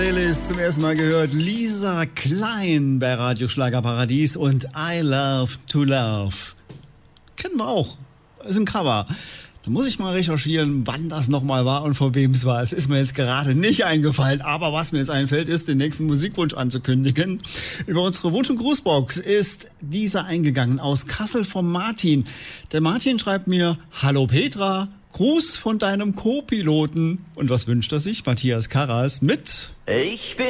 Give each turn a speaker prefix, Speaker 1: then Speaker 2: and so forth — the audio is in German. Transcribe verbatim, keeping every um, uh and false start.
Speaker 1: Playlist zum ersten Mal gehört. Lisa Klein bei Radio Schlagerparadies und I Love to Love. Kennen wir auch. Ist ein Cover. Da muss ich mal recherchieren, wann das nochmal war und von wem es war. Es ist mir jetzt gerade nicht eingefallen. Aber was mir jetzt einfällt, ist, den nächsten Musikwunsch anzukündigen. Über unsere Wunsch- und Grußbox ist dieser eingegangen aus Kassel vom Martin. Der Martin schreibt mir: Hallo Petra, Gruß von deinem Co-Piloten. Und was wünscht er sich? Matthias Karras mit:
Speaker 2: Ich bin